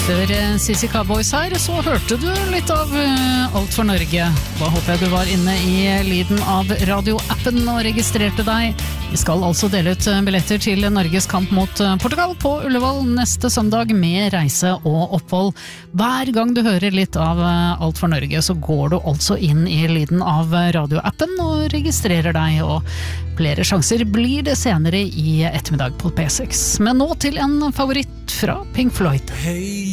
Før Sissy Cowboys her, så hørte du litt av Alt for Norge. Da håper jeg du var inne i lyden av radioappen og registrerte deg. Vi skal altså dele ut billetter til Norges kamp mot Portugal på Ullevål neste søndag med reise og opphold. Hver gang du hører litt av Alt for Norge, så går du altså inn i lyden av radioappen og registrerer deg, og flere sjanser blir det senere i ettermiddag på P6. Men nå til en favoritt fra Pink Floyd.